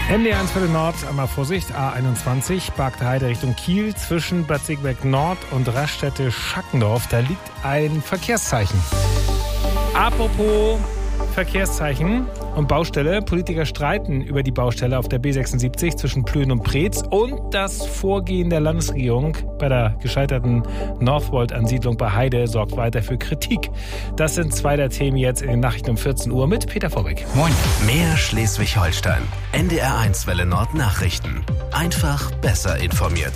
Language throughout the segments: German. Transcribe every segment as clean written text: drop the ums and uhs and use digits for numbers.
NDR1 Welle Nord, einmal Vorsicht, A21, Bargte Heide Richtung Kiel, zwischen Bad Segeberg Nord und Raststätte-Schackendorf. Da liegt ein Verkehrszeichen. Apropos Verkehrszeichen und Baustelle. Politiker streiten über die Baustelle auf der B76 zwischen Plön und Preetz und das Vorgehen der Landesregierung bei der gescheiterten Northvolt-Ansiedlung bei Heide sorgt weiter für Kritik. Das sind zwei der Themen jetzt in den Nachrichten um 14 Uhr mit Peter Vorbeck. Moin. Mehr Schleswig-Holstein. NDR1 Welle Nord Nachrichten. Einfach besser informiert.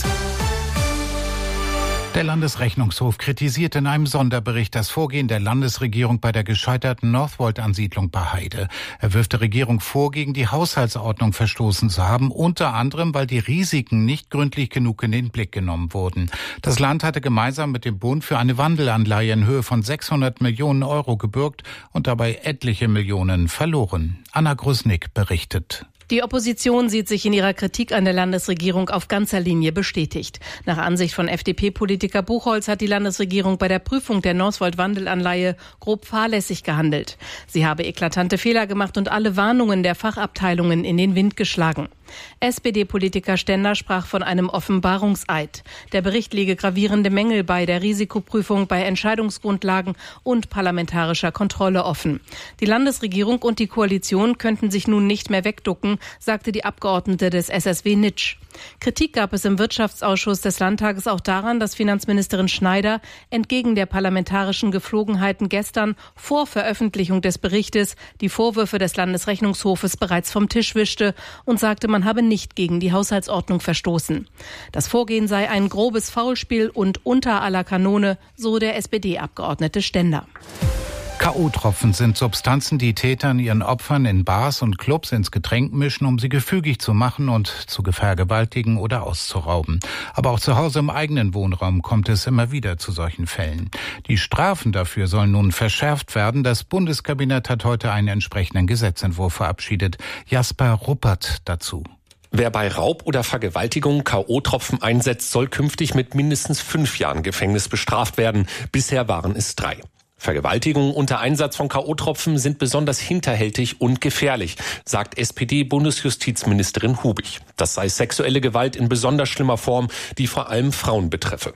Der Landesrechnungshof kritisiert in einem Sonderbericht das Vorgehen der Landesregierung bei der gescheiterten Northvolt-Ansiedlung bei Heide. Er wirft der Regierung vor, gegen die Haushaltsordnung verstoßen zu haben, unter anderem, weil die Risiken nicht gründlich genug in den Blick genommen wurden. Das Land hatte gemeinsam mit dem Bund für eine Wandelanleihe in Höhe von 600 Millionen Euro gebürgt und dabei etliche Millionen verloren. Anna Grusnick berichtet. Die Opposition sieht sich in ihrer Kritik an der Landesregierung auf ganzer Linie bestätigt. Nach Ansicht von FDP-Politiker Buchholz hat die Landesregierung bei der Prüfung der Northvolt-Wandelanleihe grob fahrlässig gehandelt. Sie habe eklatante Fehler gemacht und alle Warnungen der Fachabteilungen in den Wind geschlagen. SPD-Politiker Stender sprach von einem Offenbarungseid. Der Bericht lege gravierende Mängel bei der Risikoprüfung, bei Entscheidungsgrundlagen und parlamentarischer Kontrolle offen. Die Landesregierung und die Koalition könnten sich nun nicht mehr wegducken, sagte die Abgeordnete des SSW Nitsch. Kritik gab es im Wirtschaftsausschuss des Landtages auch daran, dass Finanzministerin Schneider entgegen der parlamentarischen Gepflogenheiten gestern vor Veröffentlichung des Berichtes die Vorwürfe des Landesrechnungshofes bereits vom Tisch wischte und sagte, man habe nicht gegen die Haushaltsordnung verstoßen. Das Vorgehen sei ein grobes Faulspiel und unter aller Kanone, so der SPD-Abgeordnete Stender. K.O.-Tropfen sind Substanzen, die Tätern ihren Opfern in Bars und Clubs ins Getränk mischen, um sie gefügig zu machen und zu vergewaltigen oder auszurauben. Aber auch zu Hause im eigenen Wohnraum kommt es immer wieder zu solchen Fällen. Die Strafen dafür sollen nun verschärft werden. Das Bundeskabinett hat heute einen entsprechenden Gesetzentwurf verabschiedet. Jasper Ruppert dazu. Wer bei Raub oder Vergewaltigung K.O.-Tropfen einsetzt, soll künftig mit mindestens 5 Jahren Gefängnis bestraft werden. Bisher waren es 3. Vergewaltigungen unter Einsatz von K.O.-Tropfen sind besonders hinterhältig und gefährlich, sagt SPD-Bundesjustizministerin Hubig. Das sei sexuelle Gewalt in besonders schlimmer Form, die vor allem Frauen betreffe.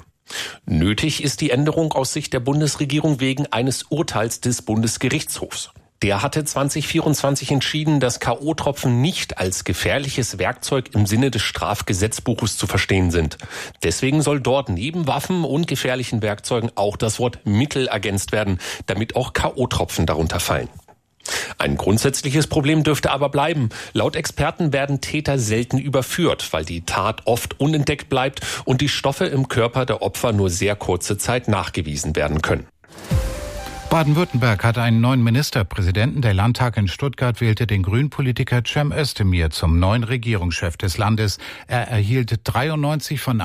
Nötig ist die Änderung aus Sicht der Bundesregierung wegen eines Urteils des Bundesgerichtshofs. Der hatte 2024 entschieden, dass K.O.-Tropfen nicht als gefährliches Werkzeug im Sinne des Strafgesetzbuches zu verstehen sind. Deswegen soll dort neben Waffen und gefährlichen Werkzeugen auch das Wort Mittel ergänzt werden, damit auch K.O.-Tropfen darunter fallen. Ein grundsätzliches Problem dürfte aber bleiben. Laut Experten werden Täter selten überführt, weil die Tat oft unentdeckt bleibt und die Stoffe im Körper der Opfer nur sehr kurze Zeit nachgewiesen werden können. Baden-Württemberg hat einen neuen Ministerpräsidenten. Der Landtag in Stuttgart wählte den Grünpolitiker Cem Özdemir zum neuen Regierungschef des Landes. Er erhielt 93 von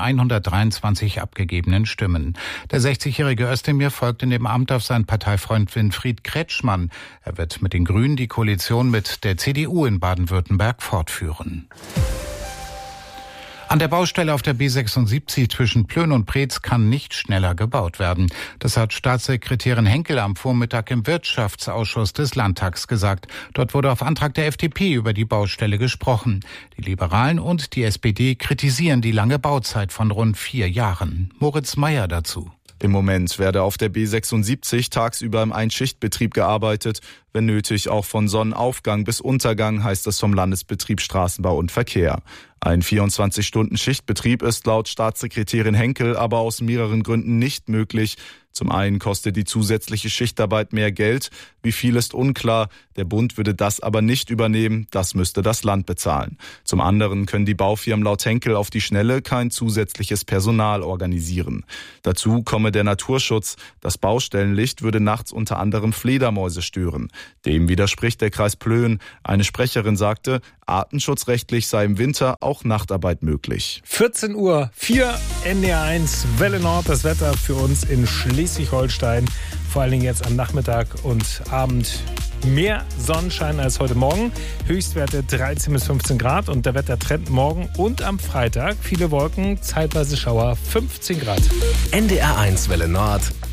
123 abgegebenen Stimmen. Der 60-jährige Özdemir folgt in dem Amt auf seinen Parteifreund Winfried Kretschmann. Er wird mit den Grünen die Koalition mit der CDU in Baden-Württemberg fortführen. An der Baustelle auf der B76 zwischen Plön und Preetz kann nicht schneller gebaut werden. Das hat Staatssekretärin Henkel am Vormittag im Wirtschaftsausschuss des Landtags gesagt. Dort wurde auf Antrag der FDP über die Baustelle gesprochen. Die Liberalen und die SPD kritisieren die lange Bauzeit von rund 4 Jahren. Moritz Meyer dazu. Im Moment werde auf der B76 tagsüber im Einschichtbetrieb gearbeitet, wenn nötig auch von Sonnenaufgang bis Untergang, heißt es vom Landesbetrieb Straßenbau und Verkehr. Ein 24-Stunden-Schichtbetrieb ist laut Staatssekretärin Henkel aber aus mehreren Gründen nicht möglich. Zum einen kostet die zusätzliche Schichtarbeit mehr Geld. Wie viel ist unklar. Der Bund würde das aber nicht übernehmen. Das müsste das Land bezahlen. Zum anderen können die Baufirmen laut Henkel auf die Schnelle kein zusätzliches Personal organisieren. Dazu komme der Naturschutz. Das Baustellenlicht würde nachts unter anderem Fledermäuse stören. Dem widerspricht der Kreis Plön. Eine Sprecherin sagte, artenschutzrechtlich sei im Winter auch Nachtarbeit möglich. 14 Uhr, 4 NDR1 Welle Nord, das Wetter für uns in Schleswig-Holstein. Vor allen Dingen jetzt am Nachmittag und Abend mehr Sonnenschein als heute Morgen. Höchstwerte 13 bis 15 Grad und der Wettertrend morgen und am Freitag. Viele Wolken, zeitweise Schauer, 15 Grad. NDR1 Welle Nord,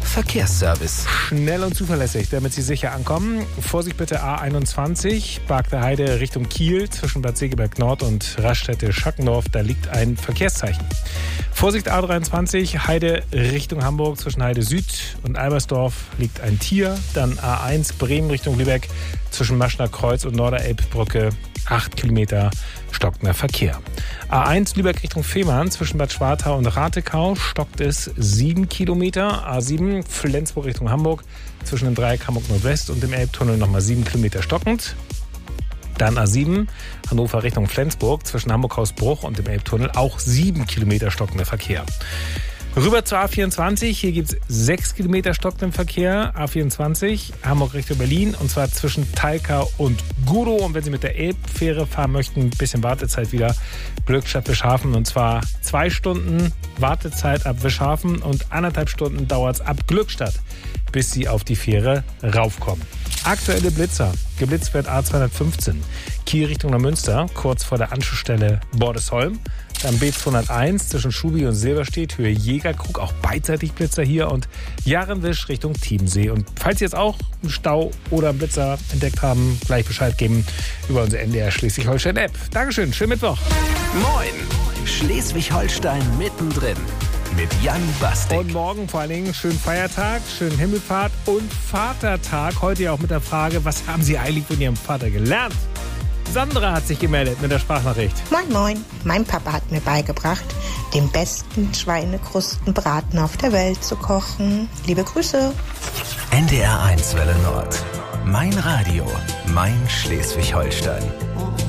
Verkehrsservice. Schnell und zuverlässig, damit Sie sicher ankommen. Vorsicht bitte A21, Bargter Heide Richtung Kiel, zwischen Bad Segeberg Nord und Raststätte-Schackendorf, da liegt ein Verkehrszeichen. Vorsicht A23, Heide Richtung Hamburg, zwischen Heide Süd und Albersdorf liegt ein Tier. Dann A1, Bremen Richtung Lübeck, zwischen Maschner Kreuz und Norderelbbrücke, 8 Kilometer stockender Verkehr. A1 Lübeck Richtung Fehmarn, zwischen Bad Schwartau und Ratekau stockt es 7 Kilometer. A7 Flensburg Richtung Hamburg, zwischen dem Dreieck Hamburg Nordwest und dem Elbtunnel nochmal 7 Kilometer stockend. Dann A7 Hannover Richtung Flensburg, zwischen Hamburg-Hausbruch und dem Elbtunnel auch 7 Kilometer stockender Verkehr. Rüber zur A24, hier gibt es 6 Kilometer stockenden Verkehr. A24, Hamburg Richtung Berlin, und zwar zwischen Talca und Gudow. Und wenn Sie mit der Elbfähre fahren möchten, ein bisschen Wartezeit wieder. Glückstadt Wischhafen, und zwar 2 Stunden Wartezeit ab Wischhafen und 1,5 Stunden dauert es ab Glückstadt, bis Sie auf die Fähre raufkommen. Aktuelle Blitzer. Geblitzt wird A215, Kiel Richtung Neumünster, kurz vor der Anschlussstelle Bordesholm. Dann B201 zwischen Schubi und Silberstedt, Höhe Jägerkrug, auch beidseitig Blitzer hier. Und Jahrenwisch Richtung Chiemsee. Und falls Sie jetzt auch einen Stau oder einen Blitzer entdeckt haben, gleich Bescheid geben über unsere NDR Schleswig-Holstein-App. Dankeschön, schönen Mittwoch. Moin, Schleswig-Holstein mittendrin. Mit Jan Bastik. Und morgen vor allen Dingen schönen Feiertag, schönen Himmelfahrt und Vatertag. Heute ja auch mit der Frage, was haben Sie eigentlich von Ihrem Vater gelernt? Sandra hat sich gemeldet mit der Sprachnachricht. Moin, moin. Mein Papa hat mir beigebracht, den besten Schweinekrustenbraten auf der Welt zu kochen. Liebe Grüße. NDR 1 Welle Nord. Mein Radio, mein Schleswig-Holstein.